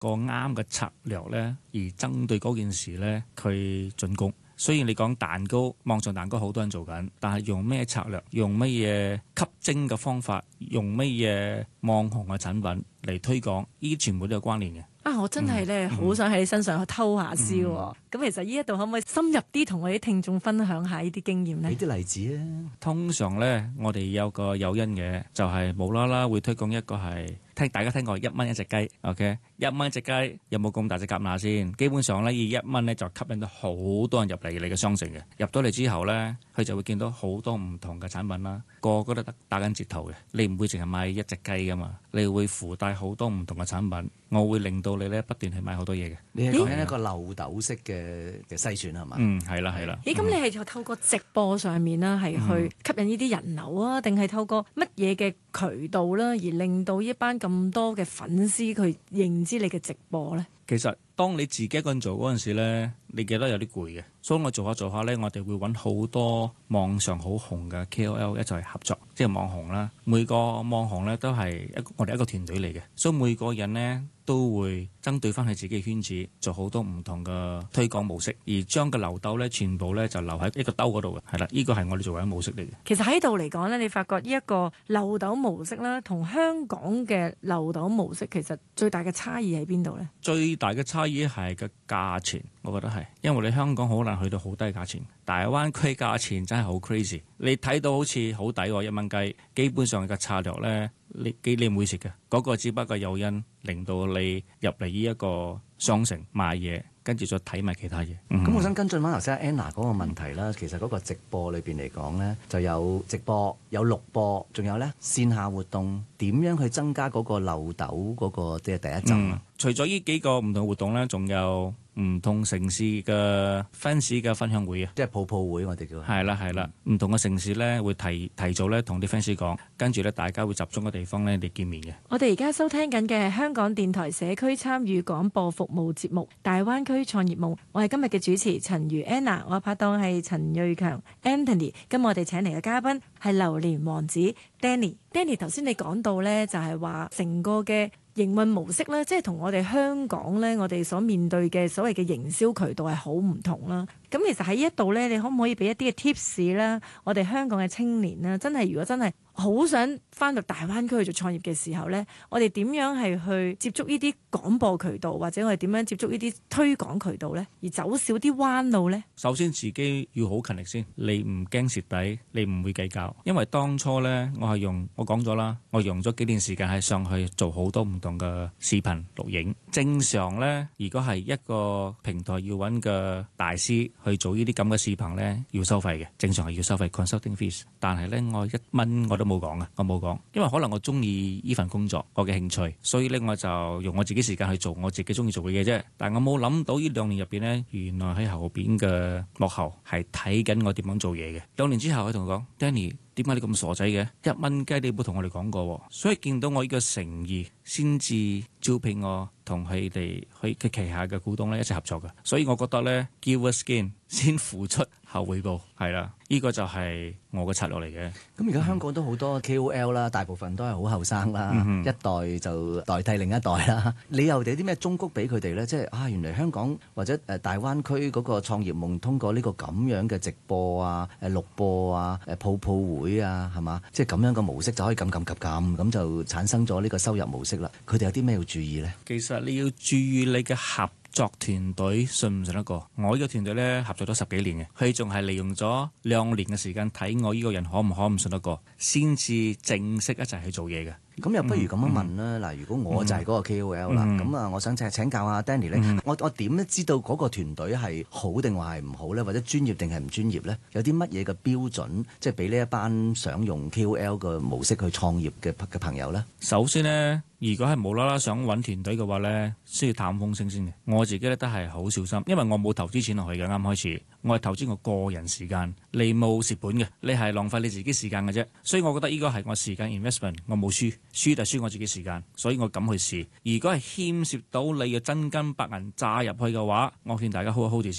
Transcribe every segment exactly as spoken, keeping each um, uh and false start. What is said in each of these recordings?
個啱嘅策略咧，而針對嗰件事咧，佢進攻。雖然你講蛋糕，網上蛋糕好多人做緊，但係用咩策略，用乜嘢吸睛嘅方法，用乜嘢網紅嘅產品嚟推廣，呢啲全部都有關聯嘅。 啊！我真係咧好想喺你身上去偷下師喎。咁、嗯、其實呢一度可唔可以深入啲同我哋啲聽眾分享下呢啲經驗呢？ 俾啲例子啊！ 通常咧，我哋有個誘因嘅，就係無啦啦會推廣一個係聽大家聽過一蚊一隻雞 ，OK？ 一蚊一隻雞有冇咁大隻蛤乸先？基本上咧，以一蚊咧就吸引到好多人入嚟你嘅商城嘅。入到嚟之後咧，佢就會見到好多唔同嘅產品啦，個個都得打緊折頭嘅。你唔會淨係買一隻雞噶嘛，你會附帶好多唔同嘅產品。我會令到你咧不斷去買好多嘢嘅。 你係講緊一個漏斗式嘅嘅篩選係嘛？ 嗯，係啦係啦。 咦？咁、嗯、你係透過直播上面啦，係去吸引呢啲人流啊，定係透過乜嘢嘅渠道啦，而令到一班咁多嘅粉絲去認知你嘅直播咧？ 其實當你自己一個人做嗰陣時咧，你記得有啲攰嘅，所以我做下做下咧，我哋會揾好多網上好紅嘅 K O L 一齊合作，即係網紅啦。每個網紅咧都係一個我哋一個團隊嚟嘅，所以每個人咧都會針對翻佢自己嘅圈子，做好多唔同嘅推廣模式，而將個漏斗咧全部咧就留喺一個兜嗰度嘅，係啦，呢個係我哋做緊模式嚟嘅。 其實喺度嚟講咧，你發覺呢一個漏斗模式啦，同香港嘅漏斗模式其實最大嘅差異喺邊度咧？最大嘅差異係個價錢，我覺得係，因為你香港好難去到好低價錢，大灣區價錢真係好 crazy。你睇到好似好抵喎，一蚊雞，基本上嘅策略咧，你你唔會食嘅，嗰、那個只不過誘因令到你入嚟呢一個商城買嘢，跟住再睇埋其他嘢。咁、 嗯、我想跟進翻頭先 Anna 嗰個問題啦。其實嗰個直播裏邊嚟講咧，就有直播、有錄播，仲有咧線下活動，點樣去增加嗰個漏斗嗰個即係第一針啊？ 除咗呢幾個唔同活動咧，仲有唔同城市嘅 fans 嘅分享會啊， 即係泡泡會，我哋叫係啦係啦。唔同嘅城市咧會提提早咧同啲 fans 講，跟住咧大家會集中嘅地方咧嚟見面嘅。 我哋而家收聽緊嘅係香港電台社區參與廣播服務節目《大灣區創業夢》，我係今日嘅主持陳如 Anna， 我拍檔係陳瑞強 Anthony。今日我哋請嚟嘅嘉賓係榴蓮王子 Danny。Danny 頭先你講到咧，就係話成個嘅營運模式咧，即係同我哋香港咧，我哋所面對嘅所謂嘅營銷渠道係好唔同啦。咁其實喺呢一度咧，你可唔可以俾一啲嘅 tips 啦？我哋香港嘅青年啦，真係如果真係好想翻到大灣區去做創業嘅時候咧，我哋點樣係去接觸呢啲廣播渠道，或者我哋點樣接觸呢啲推廣渠道咧，而走少啲彎路咧？ 首先自己要好勤力先，你唔驚蝕底，你唔會計較。因為當初咧，我係用我講咗啦，我用咗幾年時間係上去做好多唔同嘅視頻錄影。正常咧，如果係一個平台要揾個大師去做呢啲咁嘅視頻咧，要收費嘅，正常係要收費 consulting fees。但係咧，我一蚊我都冇講啊，我冇講，因為可能我中意呢份工作，我嘅興趣，所以咧我就用我自己時間去做我自己中意做嘅嘢啫。但係我冇諗到呢兩年入邊咧，原來喺後邊嘅幕後係睇緊我點樣做嘢嘅。兩年之後佢同我講 Danny，點解你咁傻仔嘅？一蚊雞你冇同我哋講過，所以見到我呢個誠意，先至招聘我同佢哋去佢旗下嘅股東咧一齊合作嘅。所以我覺得咧 give a skin 先付出後回報，係啦，呢個就係我嘅策略嚟嘅。 咁而家香港都好多 K O L 啦，大部分都係好後生啦， 嗯、 一代就代替另一代啦。你又有啲咩忠告俾佢哋咧？即係啊，原來香港或者誒大灣區嗰個創業夢，通過呢個咁樣嘅直播啊、誒錄播啊、誒泡泡會啊，係嘛？即係咁樣嘅模式就可以撳撳撳撳，咁就產生咗呢個收入模式啦。佢哋有啲咩要注意咧？ 其實你要注意你嘅合作團隊信唔信得過？我呢個團隊咧合作咗十幾年嘅，佢仲係利用咗兩年嘅時間睇我呢個人可唔可唔信得過，先至正式一齊去做嘢嘅。 咁又不如咁樣問啦，嗱、嗯，如果我就係嗰個 K O L 啦，咁啊、嗯，我想請請教下 Danny 咧、嗯，我我點咧知道嗰個團隊係好定話係唔好咧，或者專業定係唔專業咧？有啲乜嘢嘅標準，即係俾呢一班想用 K O L 嘅模式去創業嘅嘅朋友咧？ 首先呢，如果係無啦啦想揾團隊嘅話咧，需要探風聲先嘅。我自己咧都係好小心，因為我冇投資錢落去嘅，啱開始我係投資我個人時間，你冇蝕本嘅，你係浪費你自己時間嘅啫。所以我覺得呢個係我時間 investment， 我冇輸。輸就輸我自己時間，所以我敢去試。如果係牽涉到你嘅真金白銀炸入去嘅話，我勸大家 hold 一 hold 住先，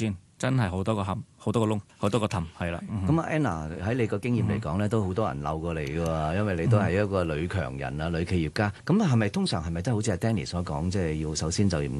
真係好多個坎，好多個窿，好多個氹，係啦。 咁啊、嗯、Anna 喺你個經驗嚟講咧，都好多人漏過嚟㗎喎，因為你都係一個女強人啊、女企業家。咁係咪通常係咪都好似阿 Danny 所講，即係要首先就唔